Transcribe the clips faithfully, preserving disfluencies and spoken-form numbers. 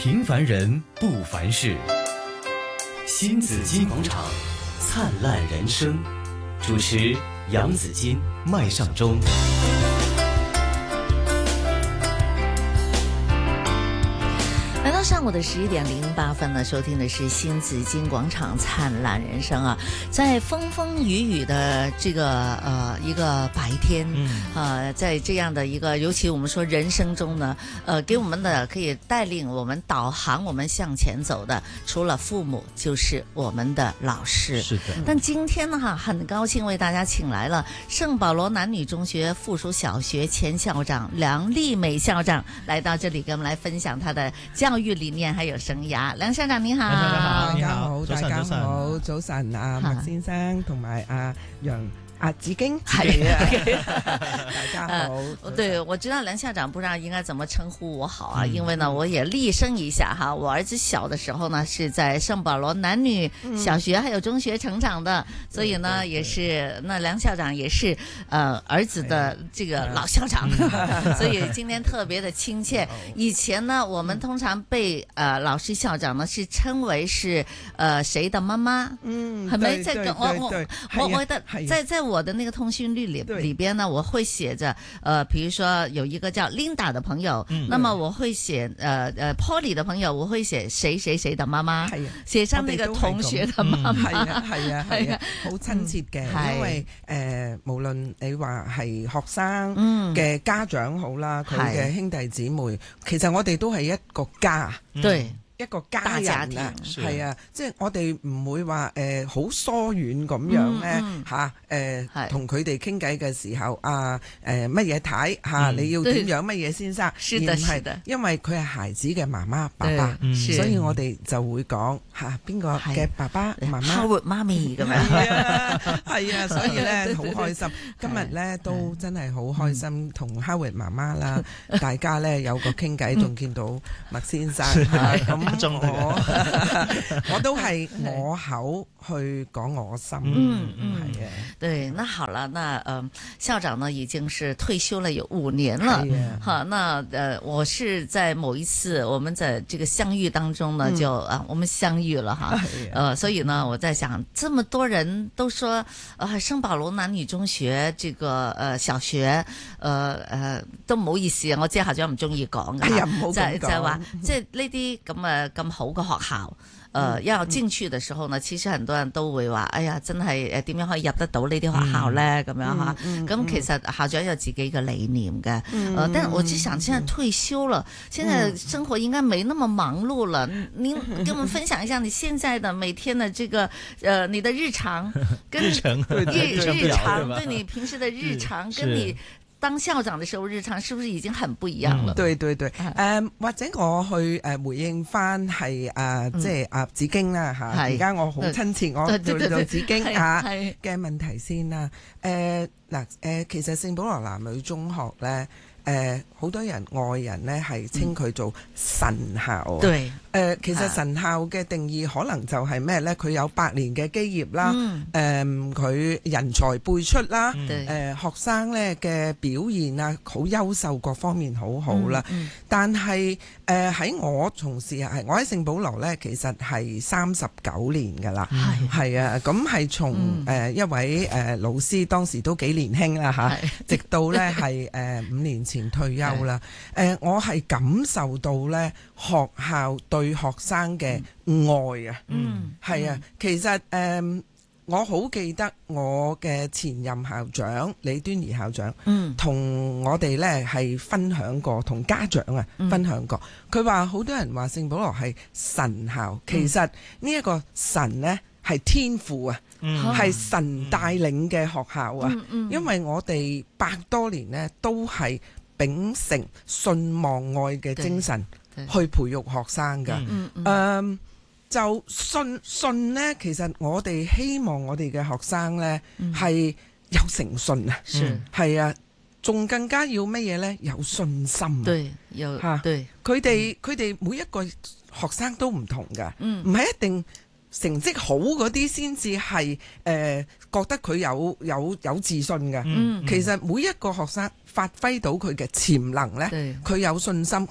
平凡人不凡事。新紫金广场，灿烂人生。主持杨紫金、麦尚中。 来到上午的十一点零八分呢，收听的是新紫金广场灿烂人生啊，在风风雨雨的这个呃一个白天，嗯，呃，在这样的一个，尤其我们说人生中呢，呃，给我们的可以带领我们导航我们向前走的，除了父母，就是我们的老师。 是的。 但今天呢，哈，很高兴为大家请来了圣保罗男女中学附属小学前校長梁麗美校長來到這裡，跟我們來分享他的教育理念還有生涯。梁校長你好。 梁校長你好。 大家好，大家早晨好，早晨啊，麥先生同埋阿楊。啊，紫荊， 係啊， 大家好。 呃、對，我知道梁校長不知道應該怎麼稱呼我好啊，嗯、因為呢，我也厲聲一下哈。我兒子小的時候呢，是在聖保羅男女小學還有中學成長的，嗯、所以呢，也是那梁校長也是呃兒子的這個老校長，嗯、所以今天特別的親切。以前呢，我們通常被呃老師校長呢是稱為是呃誰的媽媽，嗯，係咪？在我我我我的在在我的那個通訊錄裏裏邊呢，我會寫着，呃，比如說有一個叫 Linda 的朋友，嗯、那麼我會寫，呃呃 Polly 的朋友，我會寫誰誰誰的媽媽，寫上那個同學的媽媽， 係啊係啊係啊，好親切嘅，因為誒、呃、無論你話係學生嘅家長好啦，佢嘅、嗯、兄弟姊妹，其實我哋都係一個家，對。嗯一個家人啊，係啊，即係我哋唔會話誒好疏遠咁樣咧嚇誒，同佢哋傾偈嘅時候啊誒乜嘢睇嚇，你要點樣乜嘢先生，而唔係因為佢係孩子嘅媽媽爸爸，所以我哋就會講嚇邊個嘅爸爸媽媽 ，Howard 媽咪咁樣， 係啊係啊，所以咧好開心，今日咧都真係好開心，同 Howard 媽媽啦，大家咧有個傾偈，仲見到麥先生嚇咁。我我都係我口去講我心， 嗯嗯， 係啊， 對，那好了，那呃校長呢已經是退休了有五年了，好，那呃我是在某一次我們在這個相遇當中呢，就啊我們相遇了哈，呃所以呢我在想，這麼多人都說呃聖保羅男女中學這個呃小學，呃呃都唔好意思啊，我知校長唔中意講嘅，就就係話即係呢啲咁啊。咁好嘅學校，誒要進去嘅時候呢，其實很多人都會話，哎呀，真係誒點樣可以入得到呢啲學校咧？咁樣嚇，咁其實校長有自己嘅理念嘅，誒，但係我只想，現在退休了，現在生活應該沒那麼忙碌了。您跟我們分享一下你現在的每天的這個，誒，你的日常跟日日常對你平時的日常跟你。當校長的時候，日常是不是已經很不一樣了？ 嗯、對對對，誒、呃、或者我去誒回應翻係誒即係阿紫荊啦嚇，而家我好親切，我叫你做紫荊嚇嘅問題先啦。誒嗱誒，其實聖保羅男女中學咧，誒、呃、好多人外人咧係稱佢做神校。對。誒、呃，其實神校嘅定義可能就係咩呢？佢有百年嘅基業啦，誒、嗯，佢、呃、人才輩出啦，誒、嗯呃，學生咧嘅表現啊，好優秀，各方面好好啦。嗯嗯、但係誒喺我從事係我喺聖保羅咧，其實係三十九年㗎啦，係啊，咁係從誒一位誒、呃、老師，當時都幾年輕啦嚇，直到咧係誒五年前退休啦。誒、呃，我係感受到咧學校對對學生嘅愛啊，嗯，係啊，其實誒、呃，我好記得我嘅前任校長李端儀校長，嗯，同我哋咧係分享過，同家長啊分享過，佢話好多人話聖保羅係神校，其實呢一個神呢係天父啊，係、嗯、神帶領嘅學校啊，嗯嗯、因為我哋百多年呢都係秉承信望愛嘅精神。去培育學生㗎，嗯嗯嗯、就信信呢，其實我哋希望我哋嘅學生呢係、嗯、有誠信啊，係啊，仲更加要乜嘢呢？有信心，對，有嚇，對，佢哋佢哋每一個學生都唔同㗎，唔係、嗯、一定成績好嗰啲先至係誒覺得佢有有有自信㗎，嗯、其實每一個學生發揮到佢嘅潛能呢，佢對有信心，佢一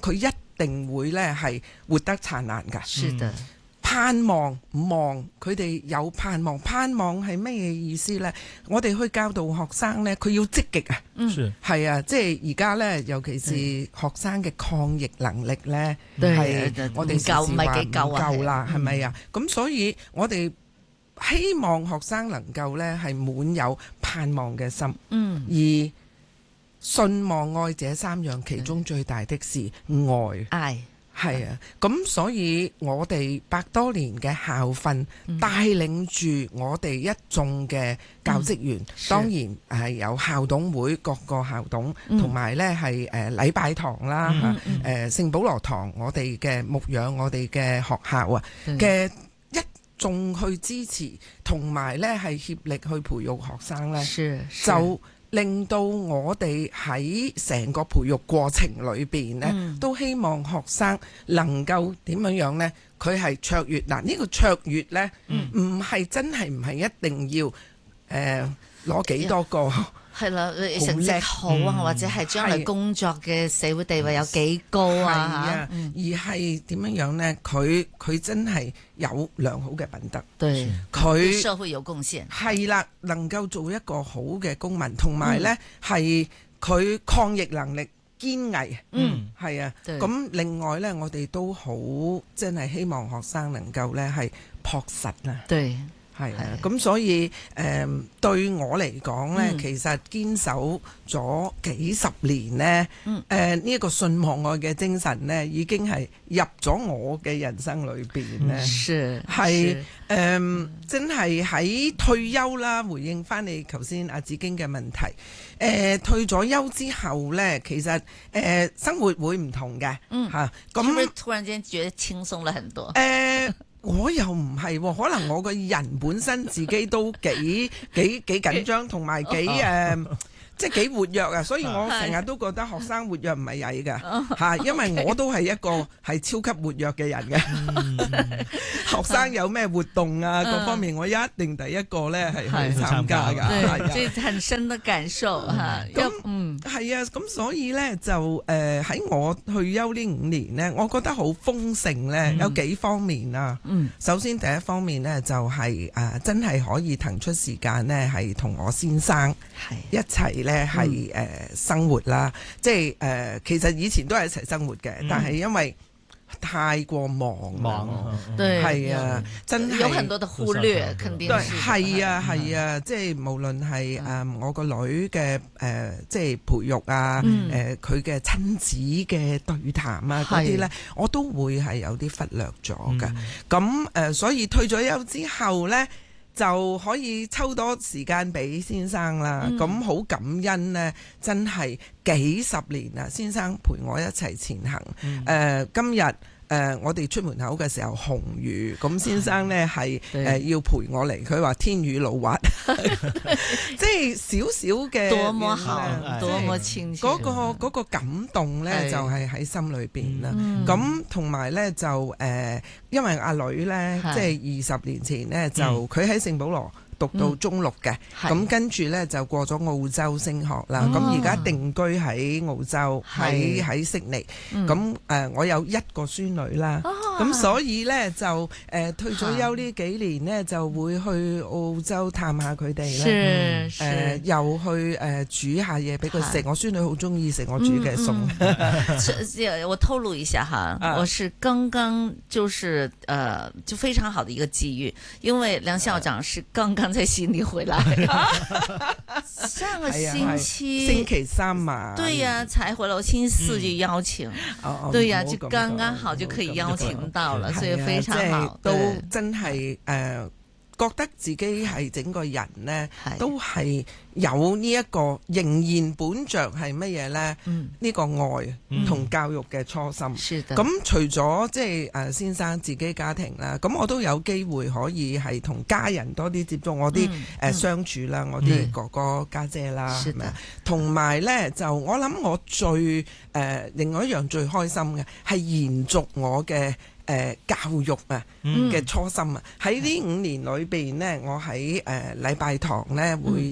定會咧係活得燦爛㗎。 是的。 盼望望佢哋有盼望，盼望係咩嘢意思呢？我哋去教導學生呢，佢要積極啊，係啊，即係而家呢，尤其是學生嘅抗逆能力呢，係我哋時時話唔夠啦，係咪啊？咁所以我哋希望學生能夠呢係滿有盼望嘅心，嗯，而信望愛這三樣，其中最大的是愛。愛係啊，咁所以我哋百多年嘅校訓，嗯、帶領住我哋一眾嘅教職員，嗯、當然係有校董會各個校董，同埋咧係誒禮拜堂啦嚇，誒、嗯呃、聖保羅堂，我哋嘅牧養我哋嘅學校啊嘅一眾去支持，同埋咧係協力去培育學生咧，就令到我哋喺成個培育過程裏邊呢，嗯、都希望學生能夠點樣樣呢？佢係卓越嗱，呢、呢個卓越呢，唔係、嗯、真係唔係一定要誒攞幾多個。 係啦，成績好啊，嗯、或者係將來工作嘅社會地位有幾高啊？ 啊嗯、而係點樣樣呢？佢佢真係有良好嘅品德， 對佢對社會有貢獻。 係啦，能夠做一個好嘅公民，同埋呢係佢抗逆能力堅毅。嗯，係啊。咁另外呢，我哋都好真係希望學生能夠呢係樸實啊。對。係啊，咁所以誒、呃、對我嚟講咧，嗯、其實堅守咗幾十年咧，誒呢一個信望愛嘅精神咧，已經係入咗我嘅人生裏邊咧，係誒、呃、真係喺退休啦。回應翻你頭先阿子矜嘅問題，誒、呃、退咗休之後咧，其實誒、呃、生活會唔同嘅，嗯嚇，咁係咪突然間覺得輕鬆了很多？誒、 呃。我又唔係喎，可能我個人本身自己都幾幾幾緊張，同埋幾誒，即係幾活躍啊！所以我成日都覺得學生活躍唔係曳㗎嚇，因為我都係一個係超級活躍嘅人嘅。學生有咩活動啊，各方面我一定第一個咧係去參加㗎。 對，這很深的感受嚇。 咁嗯係啊，咁所以咧就誒喺我退休呢五年咧，我覺得好豐盛咧，有幾方面啊。嗯，首先第一方面咧就係誒真係可以騰出時間咧，係同我先生一齊咧係誒生活啦。即係誒其實以前都係一齊生活嘅，但係因為太過忙忙， 對， 係啊，真係有很多的忽略，肯定係啊係啊，即係無論係誒我個女嘅誒即係培育啊，誒佢嘅親子嘅對談啊嗰啲咧，我都會係有啲忽略咗嘅。咁誒，所以退咗休之後咧，就可以抽多時間俾先生啦。咁好、嗯、感恩呢，真係幾十年啦，先生陪我一齊前行。誒、嗯呃，今日誒、呃，我哋出門口嘅時候紅雨，咁先生呢係誒要陪我嚟。佢話天雨路滑，即係少少嘅多麼好，多麼親切。 嗰、那個那個感動呢，是就係喺心裏邊啦。咁同埋呢，就誒、呃，因為阿女呢，是即係二十年前呢，就佢喺聖保羅讀到中六嘅，咁、嗯、跟住呢就過咗澳洲升學啦。咁而家定居喺澳洲，喺喺悉尼。咁誒、呃，我有一個孫女啦，咁、哦、所以呢，就誒、呃、退咗休呢幾年呢，就會去澳洲探下佢哋啦。誒、呃，又去誒、呃、煮下嘢俾佢食。是我孫女好中意食我煮嘅餸。 嗯嗯、我透露一下哈，啊、我是剛剛就是誒、呃、就非常好的一個機遇，因為梁校長是剛剛在悉尼回來，上個星期星期三嘛， 對呀，才回來，我星期四就邀請，對呀，就剛剛好就可以邀請到了，所以非常好， 都真係誒，覺得自己係整個人呢，都係有呢一個仍然本着係乜嘢呢？呢個愛同教育嘅初心。咁除咗即係誒先生自己家庭啦，咁我都有機會可以係同家人多啲接觸，我啲誒相處啦，我啲哥哥家姐啦，係咪？同埋呢，就我諗我最誒另外一樣最開心嘅係延續我嘅誒教育啊嘅、嗯、初心啊！喺呢五年裏邊呢，我喺誒禮拜堂呢會有一啲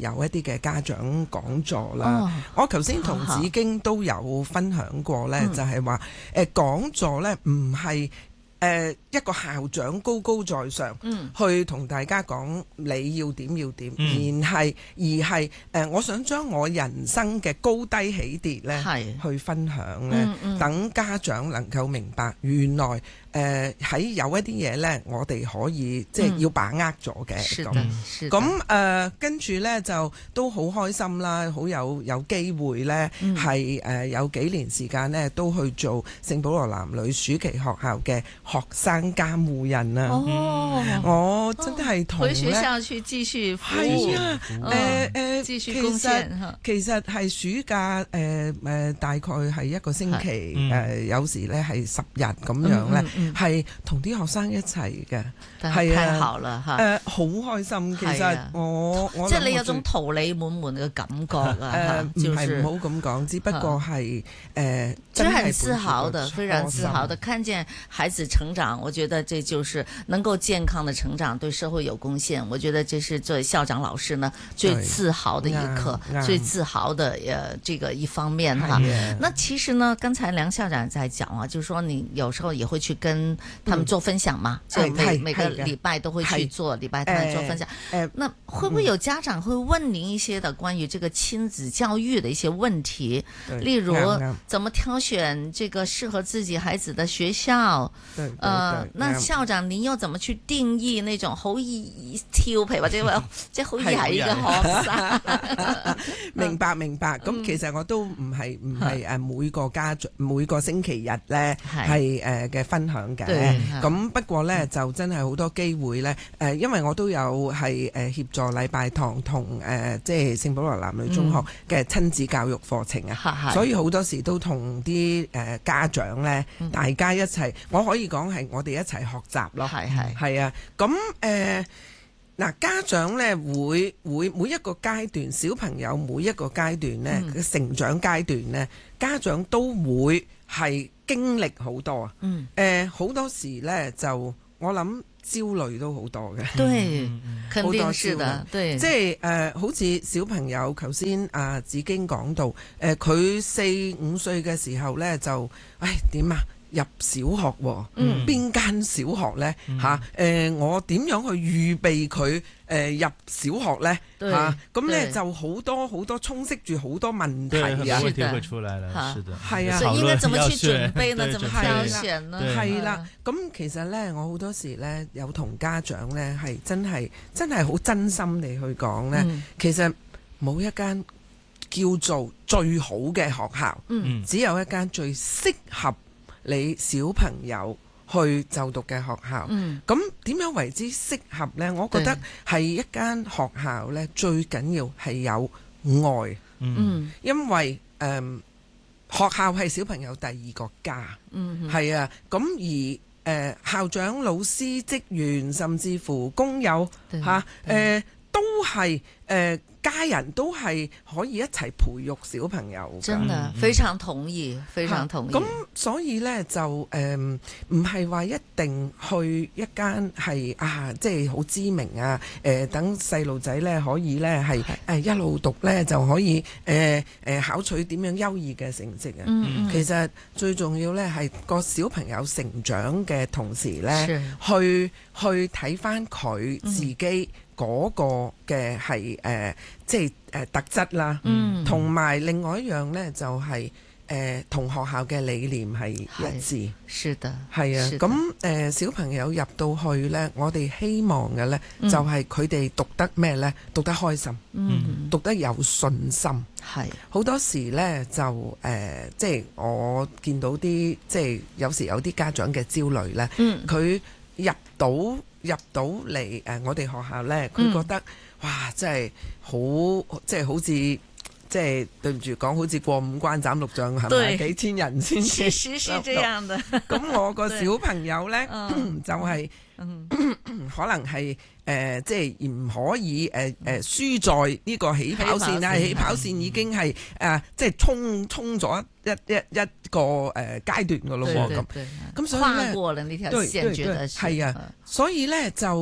嘅家長講座啦。 哦、 我頭先同子矜都有分享過咧，就係話誒講座咧唔係誒一個校長高高在上，嗯、去同大家講你要點要點，嗯、而係而係誒、呃，我想將我人生嘅高低起跌咧，去分享咧，等、嗯嗯、家長能夠明白原來誒喺、呃、有一啲嘢咧，我哋可以即係、就是、要把握咗嘅咁。咁誒跟住咧就都好開心啦，好有有機會咧係誒有幾年時間咧都去做聖保羅男女暑期學校嘅學生監護人啊！哦，我真係同咧， 回學校去繼續服務， 係啊，誒誒， 繼續貢獻。 其實係暑假誒誒，大概係一個星期誒，有時咧係十日咁樣咧，係同啲學生一齊嘅，係啊， 太好啦嚇！ 誒，好開心。其實我我即係你有種桃李滿滿嘅感覺啊！ 誒，唔係唔好咁講，只不過係誒， 真係很自豪的，非常自豪的，看見孩子成長，我覺得這就是能夠健康的成長，對社會有貢獻。我覺得這是作為校長老師呢最自豪的一刻，最自豪的呃這個一方面哈。那其實呢，剛才梁校長在講啊，就是說你有時候也會去跟他們做分享嘛，就每每個禮拜都會去做禮拜堂做分享。那會不會有家長會問您一些的關於這個親子教育的一些問題，例如怎麼挑選這個適合自己孩子的學校？呃。那校長，您又怎麼去定義那種好易調皮或者話即係好曳嘅學生？ 明白明白。咁其實我都唔係唔係誒每個家長每個星期日咧係誒嘅分享嘅。咁不過咧就真係好多機會咧誒，因為我都有係誒協助禮拜堂同誒即係聖保羅男女中學嘅親子教育課程啊，所以好多時都同啲誒家長咧大家一齊，我可以講係我哋一齊學習咯，係係係啊，咁誒嗱，家長咧會會每一個階段，小朋友每一個階段咧嘅、嗯、成長階段咧，家長都會係經歷好多啊，嗯，誒好、呃、多時咧就我諗焦慮都好多嘅， 對，肯定是的，對， 即係誒、呃，好似小朋友，頭先阿子矜講到，誒、呃、佢四五歲嘅時候咧就，唉點啊？入小學喎，邊間小學呢？嚇？誒，我點樣去預備佢誒入小學呢？嚇？咁呢就好多好多充斥住好多問題啊！ 問題會出來了，是的， 係啊， 所以應該怎麼去準備呢？怎麼挑選呢？ 係啦，咁其實呢，我好多時呢有同家長呢係真係真係好真心地去講呢，其實冇一間叫做最好嘅學校，只有一間最適合你小朋友去就讀嘅學校，咁點、嗯、樣為之適合呢？我覺得係一間學校呢，最緊要係有愛，嗯、因為誒、呃、學校係小朋友第二個家，係、嗯、啊，咁而誒、呃、校長、老師、職員，甚至乎工友嚇誒，都係誒。呃家人都係可以一齊培育小朋友， 真的非常同意，非常同意。 咁所以呢，就誒唔係話一定去一間係啊，即係好知名啊，誒、呃、等細路仔呢可以呢係誒一路讀呢就可以誒誒、呃呃、考取點樣優異嘅成績啊。嗯嗯，其實最重要呢係個小朋友成長嘅同時呢，是去去睇返佢自己。嗯嗰個嘅係誒，即係誒、呃、特質啦，同埋、嗯、另外一樣咧，就係誒同學校嘅理念係一致。 是的， 係啊。咁誒、呃、小朋友入到去咧，我哋希望嘅咧，嗯、就係佢哋讀得咩咧？讀得開心，嗯、讀得有信心。係好是多時咧，就誒、呃，即係我見到啲即係有時有啲家長嘅焦慮咧，佢、嗯、入到。入到嚟誒、呃，我哋學校咧，佢覺得、嗯、哇，真係好，即係好似即係對唔住講，好似過五關斬六將係咪？對幾千人先至。 確實是這樣的。 咁我個小朋友咧，就係、是嗯、 可能係誒、呃，即係唔可以誒誒、呃、輸在呢個起跑線啊！起跑線已經係誒、呃，即係衝衝咗一一一個誒階段㗎咯喎咁。咁所以咧， 跨過了呢條線，覺得係啊，所以咧就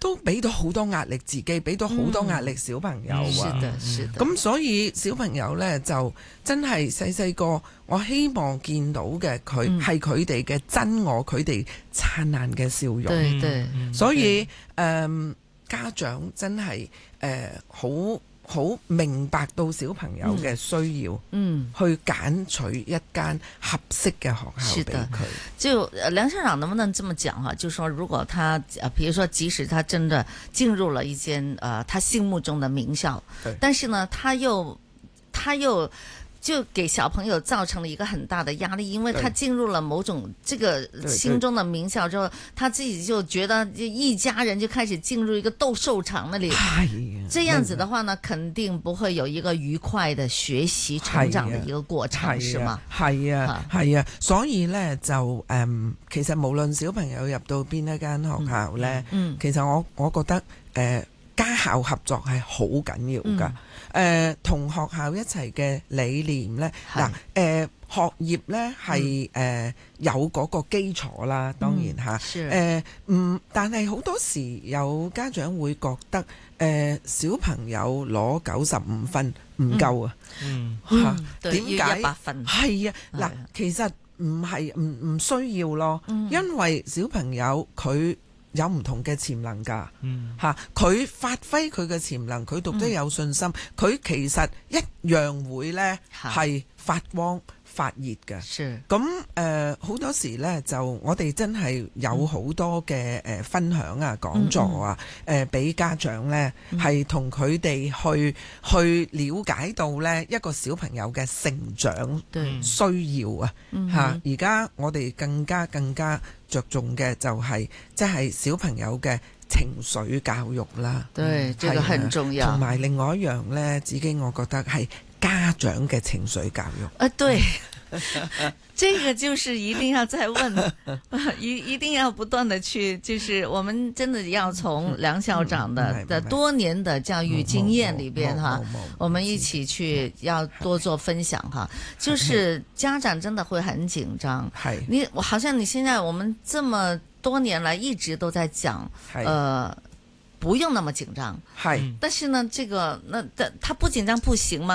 都俾到好多壓力自己，俾到好多壓力小朋友啊。 是的，是的。 咁所以小朋友呢，就真係細細個，我希望見到嘅佢係佢哋嘅真我，佢哋燦爛嘅笑容。 對對。 所以誒、呃，家長真係誒好好明白到小朋友嘅需要，嗯，去揀取一間合適嘅學校俾佢。 就梁校長能不能這麼講哈？就是說如果他，譬如說即使他真的進入了一間呃他心目中的名校，但是呢，他又他又就給小朋友造成了一個很大的壓力，因為他進入了某種這個心中的名校之後，他自己就覺得一家人就開始進入一個鬥獸場那裏，這樣子的話呢，肯定不會有一個愉快的學習成長的一個過程，是嗎？ 係啊，係啊，所以呢，就誒、嗯，其實無論小朋友入到邊一間學校呢，嗯嗯、其實我我覺得誒。呃家校合作係好緊要㗎，誒、嗯、同、呃、學校一齊嘅理念呢，嗱誒、呃、學業呢係誒、嗯呃、有嗰個基礎啦，當然嚇，誒、嗯、唔、呃、但係好多時有家長會覺得誒、呃、小朋友攞九十五分唔夠啊，嚇點解一百分？係啊，嗱其實唔係唔唔需要咯，嗯、因為小朋友佢有唔同嘅潛能㗎，嚇佢、嗯、發揮佢嘅潛能，佢讀得有信心，佢、嗯、其實一樣會呢係發光發熱嘅。咁誒好多時呢，就我哋真係有好多嘅誒分享啊、講座啊，誒俾、嗯嗯、家長呢係同佢哋去去了解到呢一個小朋友嘅成長需要啊，嚇而家我哋更加更加着重嘅就係即係小朋友嘅情緒教育啦。對，這個很重要。同埋另外一樣呢，子矜我覺得係家長嘅情緒教育。啊，對，這個就是一定要再問，一一定要不斷的去，就是我們真的要從梁校長的的多年的教育經驗裏邊哈，我們一起去要多做分享哈。就是家長真的會很緊張，你我好像你現在我們這麼多年來一直都在講，呃，不用那麼緊張，係，但是呢，這個那他他不緊張不行嗎？